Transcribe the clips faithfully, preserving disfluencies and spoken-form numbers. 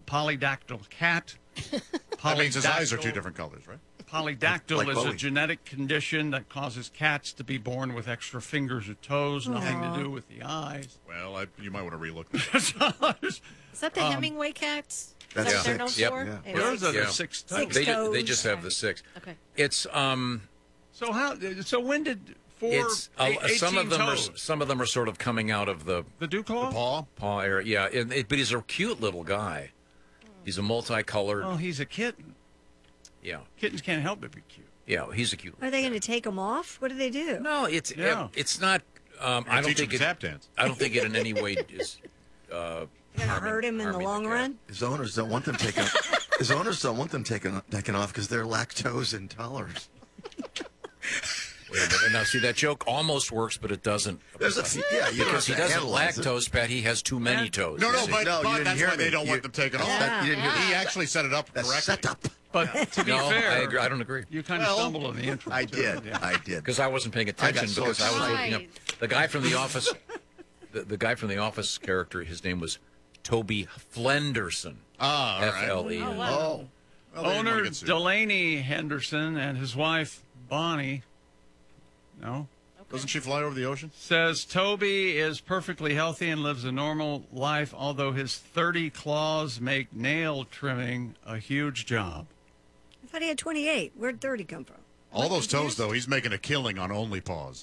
polydactyl cat. That means his eyes are two different colors, right? Polydactyl Like is Bowie. a genetic condition that causes cats to be born with extra fingers or toes, nothing to do with the eyes. Well, I, you might want to relook that. Is that the Um, Hemingway cats? Is That's that what they're known six. Yep. for? Yeah. They Those have are the Yeah. six toes. Six They, ju- toes. they just have the six. Okay. It's um, So how? So when did four? it's uh, eight- some of eighteen them are toes? some of them are sort of coming out of the the dew claw. Paw? paw area. Yeah, it, it- but he's a cute little guy. He's a multicolored. Oh, he's a kitten. Yeah, Kittens can't help but be cute. yeah, he's a cute. Are they going to take them off? What do they do? No, it's Yeah. it's not. Um, I don't teach think him it. tap dance. I don't think it in any way is. Uh, You're going to harming- hurt him in the harming long cat. run? His owners don't want them taken. His owners don't want them taken taken off because they're lactose intolerant. Wait a minute. Now, see, that joke almost works, but it doesn't. There's a few, yeah, you don't because he have to doesn't analyze it. lactose, Pat. He has too many toes. No, you no, see. but, No, you but didn't that's hear why they me. don't You- want them taken off. That- you didn't hear He me. actually set it up That's correctly. set up. But to be no, fair, I, agree. I don't agree. you kind of Well, stumbled on the intro. I too. did. Yeah. I did. Because I wasn't paying I got attention so because I was looking up excited. the guy from The Office. The, the guy from The Office character, his name was Toby Flenderson. Ah, all F right. L E Oh, N. wow. Oh, Well, they didn't want Owner to get sued. Delaney Henderson and his wife Bonnie, no, Doesn't she fly over the ocean? says Toby is perfectly healthy and lives a normal life, although his thirty claws make nail trimming a huge job. I thought he had twenty-eight. Where'd thirty come from? All those toes, though, he's making a killing on only paws.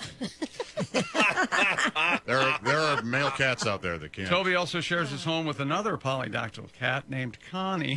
there, are, there are male cats out there that can't. Toby also shares his home with another polydactyl cat named Connie.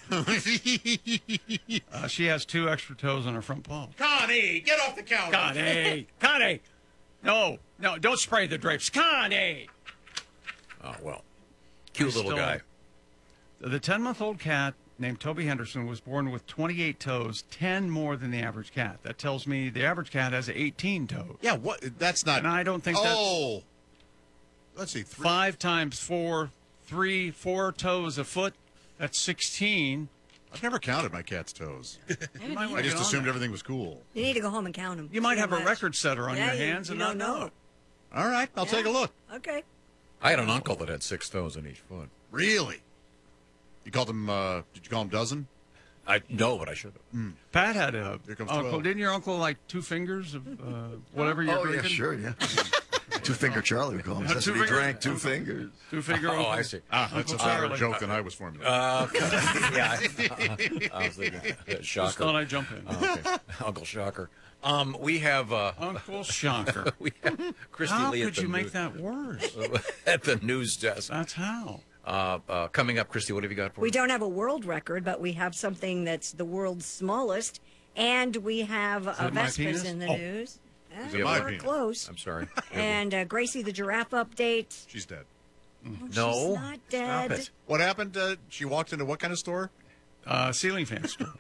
uh, she has two extra toes on her front paw. Connie, get off the counter. Connie! Connie! No, no, don't spray the drapes. Connie! Oh, well. Cute I little still- guy. The ten-month-old cat named Toby Henderson was born with twenty-eight toes, ten more than the average cat. That tells me the average cat has eighteen toes. Yeah, what? That's not. And I don't think that's Oh. Let's see. Three. five times four, three, four toes a foot. That's sixteen. I've never counted my cat's toes. You might I wanna just get on assumed that. everything was cool. You need to go home and count them. You might have a record setter on Yeah, your you- hands you and don't not know know. it. All right, I'll take a look. Okay. I had an uncle that had six toes in each foot. Really? You called him? Uh, did you call him dozen? I know, but I should have. Pat had a Here comes uncle. twelve. Didn't your uncle like two fingers of uh, whatever you're oh yeah, drinking? sure, yeah. Two finger Charlie, we call him. Uh, That's two what he finger- drank. Two fingers. Two finger. Oh, uncle. I see. Ah, that's Uncle a better Charlie. joke than I was formulating. Uh, yeah, I, I was thinking, uh, Just shocker. thought I'd jump in. Oh, okay. Uncle Shocker. Um, we have uh, Uncle Shocker. we have Christy How Lee at could the you make news, that worse? at the news desk. That's how. Uh, uh, coming up, Christy, what have you got for We us? don't have a world record, but we have something that's the world's smallest, and we have a it my Vespers penis? in the Oh. news. Uh, it my we're penis? close. I'm sorry. And uh, Gracie the giraffe update. She's dead. Oh, No. she's not dead. it. What happened? Uh, she walked into what kind of store? Uh, ceiling fan store.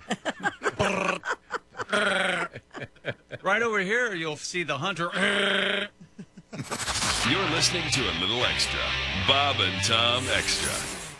Right over here, you'll see the hunter. You're listening to a little extra. Bob and Tom Extra.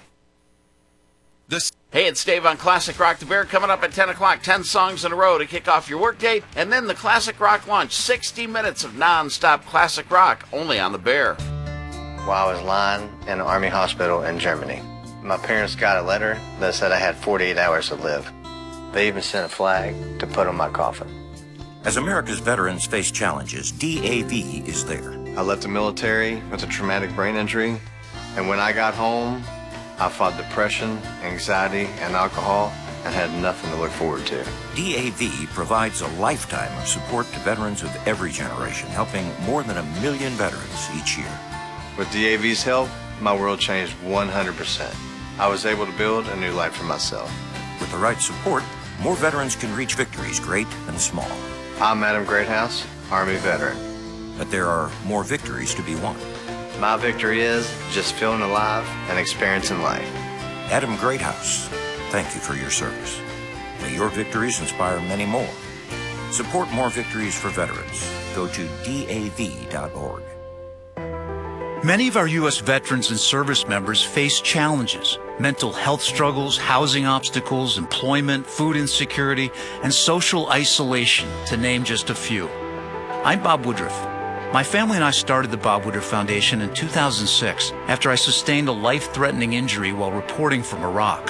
This Hey, it's Dave on Classic Rock the Bear coming up at ten o'clock. ten songs in a row to kick off your workday. And then the Classic Rock Lunch. sixty minutes of non-stop classic rock only on the Bear. While I was lying in an army hospital in Germany, my parents got a letter that said I had forty-eight hours to live. They even sent a flag to put on my coffin. As America's veterans face challenges, D A V is there. I left the military with a traumatic brain injury, and when I got home, I fought depression, anxiety, and alcohol, and had nothing to look forward to. D A V provides a lifetime of support to veterans of every generation, helping more than a million veterans each year. With D A V's help, my world changed one hundred percent. I was able to build a new life for myself. With the right support, more veterans can reach victories great and small. I'm Adam Greathouse, Army veteran. But there are more victories to be won. My victory is just feeling alive and experiencing life. Adam Greathouse, thank you for your service. May your victories inspire many more. Support more victories for veterans. Go to D A V dot org. Many of our U S veterans and service members face challenges: mental health struggles, housing obstacles, employment, food insecurity, and social isolation, to name just a few. I'm Bob Woodruff. My family and I started the Bob Woodruff Foundation in two thousand six after I sustained a life-threatening injury while reporting from Iraq.